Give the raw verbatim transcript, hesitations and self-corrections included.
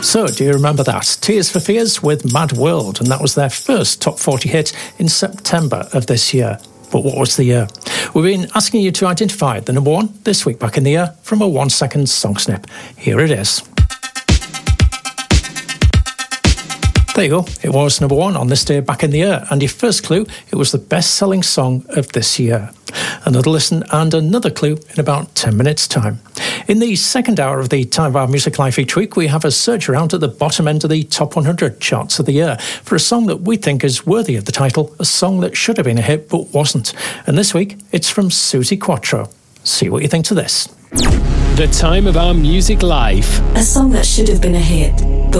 So, do you remember that? Tears for Fears with Mad World, and that was their first top forty hit in September of this year. But what was the year? We've been asking you to identify the number one this week back in the year from a one-second song snip. Here it is. There you go. It was number one on this day back in the year. And your first clue, it was the best-selling song of this year. Another listen and another clue in about ten minutes' time. In the second hour of the Time of Our Music Life each week, we have a search around at the bottom end of the top one hundred charts of the year for a song that we think is worthy of the title, a song that should have been a hit but wasn't. And this week, it's from Suzi Quatro. See what you think to this. The Time of Our Music Life. A song that should have been a hit, but